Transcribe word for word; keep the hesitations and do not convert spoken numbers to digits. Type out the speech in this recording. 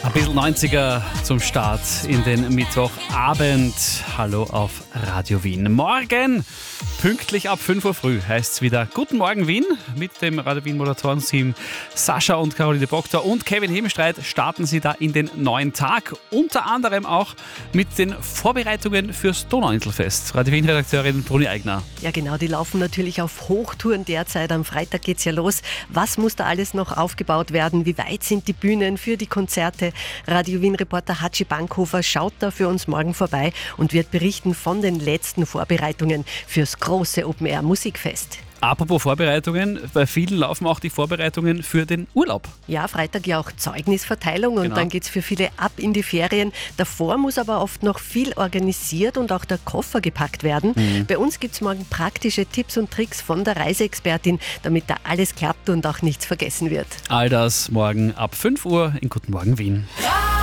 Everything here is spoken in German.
Ein bisschen neunziger zum Start in den Mittwochabend. Hallo auf Radio Wien. Morgen pünktlich ab fünf Uhr früh heißt es wieder Guten Morgen Wien mit dem Radio Wien Moderatorenteam Sascha und Caroline Proctor und Kevin Hebenstreit starten sie da in den neuen Tag. Unter anderem auch mit den Vorbereitungen fürs Donauinselfest. Radio Wien Redakteurin Bruni Eigner. Ja genau, die laufen natürlich auf Hochtouren derzeit. Am Freitag geht's ja los. Was muss da alles noch aufgebaut werden? Wie weit sind die Bühnen für die Konzerte? Radio Wien-Reporter Hatschi Bankhofer schaut da für uns morgen vorbei und wird berichten von den letzten Vorbereitungen fürs große Open-Air-Musikfest. Apropos Vorbereitungen, bei vielen laufen auch die Vorbereitungen für den Urlaub. Ja, Freitag ja auch Zeugnisverteilung und Genau. Dann geht es für viele ab in die Ferien. Davor muss aber oft noch viel organisiert und auch der Koffer gepackt werden. Mhm. Bei uns gibt es morgen praktische Tipps und Tricks von der Reiseexpertin, damit da alles klappt und auch nichts vergessen wird. All das morgen ab fünf Uhr in Guten Morgen Wien.